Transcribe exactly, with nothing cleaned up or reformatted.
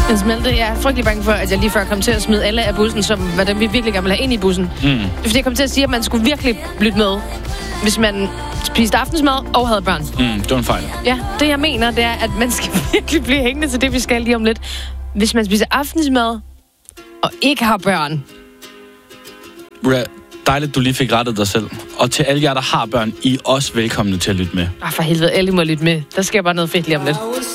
Den smelte. Jeg er frygtelig bange for, at jeg lige før kom til at smide alle af bussen, som var dem, vi virkelig gerne ville have ind i bussen. Mm. Det er fordi, jeg kom til at sige, at man skulle virkelig lytte med, hvis man spiste aftensmad og havde børn. Mm, det var en fejl. Ja, det jeg mener, det er, at man skal virkelig blive hængende til det, vi skal lige om lidt. Hvis man spiser aftensmad og ikke har børn. Dejligt, du lige fik rettet dig selv. Og til alle jer, der har børn, I er også velkomne til at lytte med. Ah, for helvede, alle må lytte med. Der sker bare noget fedt lige om lidt.